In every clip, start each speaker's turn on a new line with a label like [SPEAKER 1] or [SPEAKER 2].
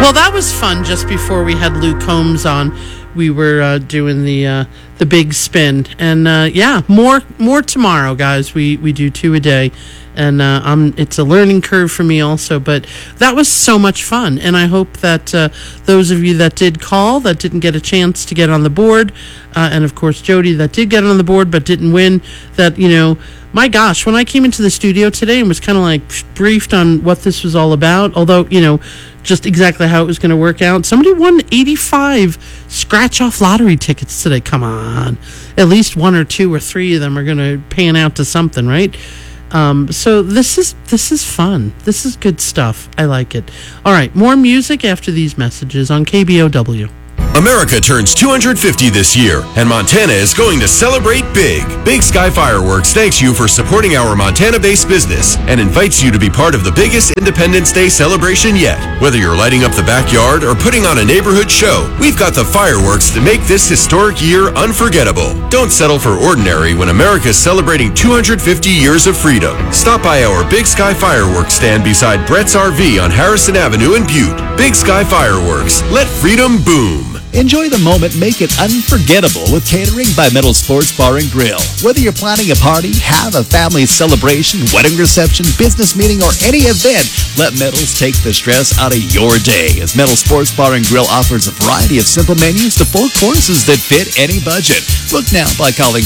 [SPEAKER 1] Well, that was fun. Just before we had Luke Combs on, we were doing the big spin, and more tomorrow, guys. We do 2 a day, and it's a learning curve for me also. But that was so much fun, and I hope that those of you that did call that didn't get a chance to get on the board, and of course Jody that did get on the board but didn't win, that my gosh, when I came into the studio today and was kind of like briefed on what this was all about, although, just exactly how it was going to work out, somebody won 85 scratch-off lottery tickets today. Come on. At least 1 or 2 or 3 of them are going to pan out to something, right? So this is fun. This is good stuff. I like it. All right, more music after these messages on KBOW.
[SPEAKER 2] America turns 250 this year, and Montana is going to celebrate big. Big Sky Fireworks thanks you for supporting our Montana-based business and invites you to be part of the biggest Independence Day celebration yet. Whether you're lighting up the backyard or putting on a neighborhood show, we've got the fireworks to make this historic year unforgettable. Don't settle for ordinary when America's celebrating 250 years of freedom. Stop by our Big Sky Fireworks stand beside Brett's RV on Harrison Avenue in Butte. Big Sky Fireworks. Let freedom boom.
[SPEAKER 3] Enjoy the moment, make it unforgettable with catering by Metal Sports Bar and Grill. Whether you're planning a party, have a family celebration, wedding reception, business meeting, or any event, let Metals take the stress out of your day, as Metal Sports Bar and Grill offers a variety of simple menus to full courses that fit any budget. Book now by calling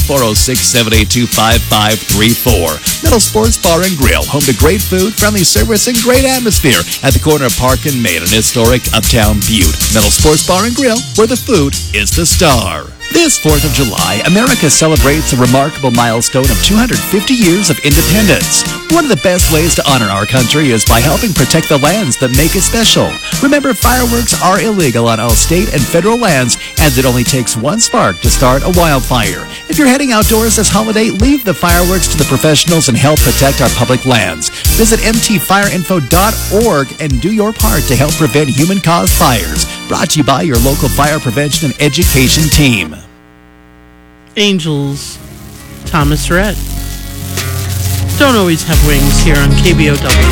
[SPEAKER 3] 406-782-5534. Metal Sports Bar and Grill, home to great food, friendly service, and great atmosphere at the corner of Park and Main in historic Uptown Butte. Metal Sports Bar and Grill, where the food is the star. This 4th of July, America celebrates a remarkable milestone of 250 years of independence. One of the best ways to honor our country is by helping protect the lands that make it special. Remember, fireworks are illegal on all state and federal lands, as it only takes one spark to start a wildfire. If you're heading outdoors this holiday, leave the fireworks to the professionals and help protect our public lands. Visit mtfireinfo.org and do your part to help prevent human-caused fires. Brought to you by your local fire prevention and education team.
[SPEAKER 1] Angels, Thomas Rhett. Don't always have wings here on KBOW.